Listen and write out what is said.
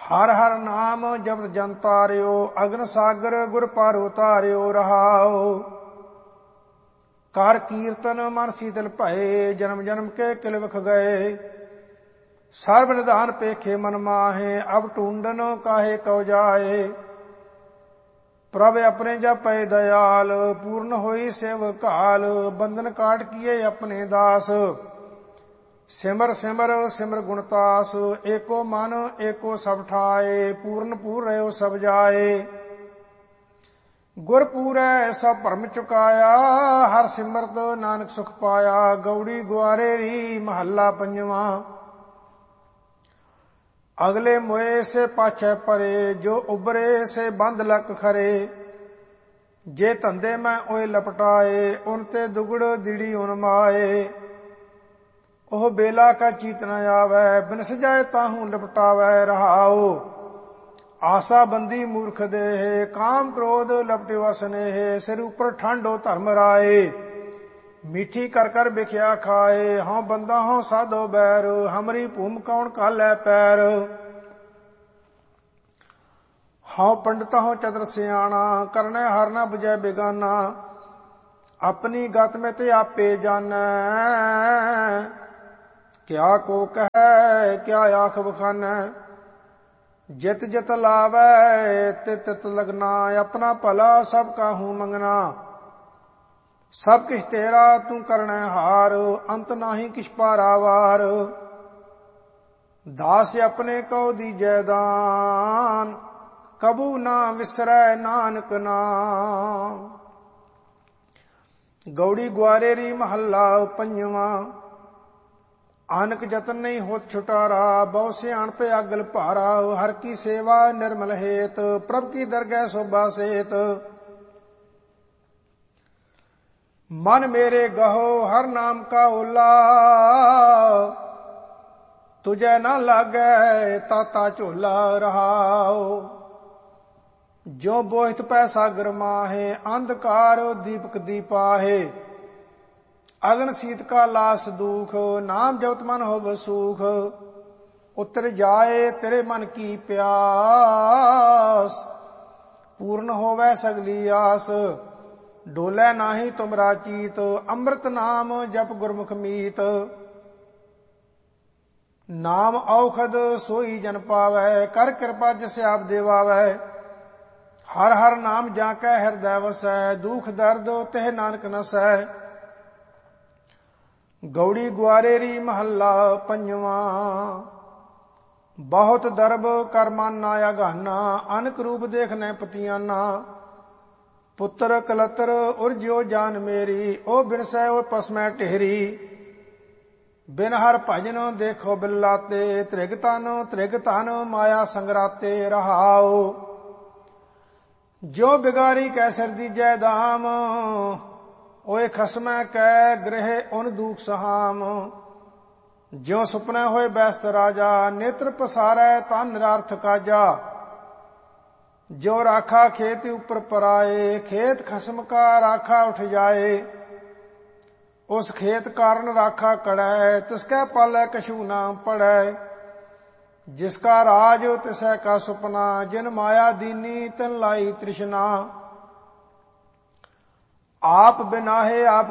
हर हर नाम जब जन तार्यो, अग्न सागर गुर पार उतार्यो रहाओ। कर कीर्तन मन शीतल भये, जन्म जन्म के किल विख गए। सर्व निधान पेखे मन माहे, अब टूंडन काहे कौ जाए। प्रभ अपने जब पै दयाल, पूर्ण होई सेव काल। बंधन काट किए अपने दास, सिमर सिमर सिमर गुणतास। एको मन एको सब ठाए, पूर्ण पूर रहो सब जाए। गुर पूरै सब भरम चुकाया, हर सिमरत नानक सुख पाया। गौड़ी ग्वारे री महला पंजवा। अगले मोए से पाछे परे, जो उबरे से बंद लक खरे। जे धंधे मैं ओए लपटाए, उनते दुगड़ दिड़ी उन माए। ओह बेला का चीत न आवे, बिनस जाए ताहू लपटावे रहाओ। आशा बंदी मूर्ख देह, काम क्रोध लपटे वसनेह। सिर ऊपर ठंडो धर्म राए, मीठी कर कर बिख्या खाए। हाँ बंदा हों साधो बैर, हमरी भूम कौन कालै पैर। हाँ पंडित हों चतुर सियाणा, करने हर न बुझे बेगाना। अपनी गत में ते आपे जानै, क्या को कहे क्या आख बखानै। जित जित लावै तित तित लगना, अपना भला सब काहू मंगना। सब किछ तेरा तू करने हार, अंत नाही किछ पारावार। दास अपने को दीजै दान, कबू ना विसरै नानक नाम। गौड़ी ग्वारे री महला पंजवा। आनक जतन नहीं होत छुटारा, बहु सियाण पे अगल भारा। हर की सेवा निर्मल हेत, प्रभ की दरगह शोभा सेत। मन मेरे गहो हर नाम का ओला, तुझे न लागे ताता झोला रहाओ। जो बोहित पै सागर माहे, अंधकार दीपक दीपाहे। अग्न शीत का लास दुख, नाम जपत मन होव सुख। उतर जाए तेरे मन की प्यास, पूर्ण होवे सगली आस। डोले नाही तुमरा चीत, अमृत नाम जप गुरमुख मीत। नाम औखद सोई जन पावै, कर कृपा जिस आप देवावै। हर हर नाम जाकै हृदय वसै, दुख दर्द तेह नानक नसै। गौड़ी ग्वारे री महला पंजवा। बहुत दरब कर माना अगाना, अनक रूप देखने पतियाना। पुत्र कलतर उर्ज्यो जान मेरी, ओ बिनसै ओ पसमै टेहरी। बिन हर भजन देखो बिल्लाते, त्रिग तन माया संगराते रहाओ। जो बिगारी कै सिर दीजै दाम, ओए खसमै कै गृह उन दुख सहाम। ज्यो सुपने होए बैस्त राजा, नेत्र पसारै तन निरार्थ काजा। जो राखा खेत ऊपर पराए, खेत खसम का राखा उठ जाए। उस खेत कारण राखा कड़ै, तिसकै पालै कछू ना पड़ै। जिसका राज तिसै का सुपना, जिन माया दीनी तिन लाई तृष्णा। आप बिनाहे आप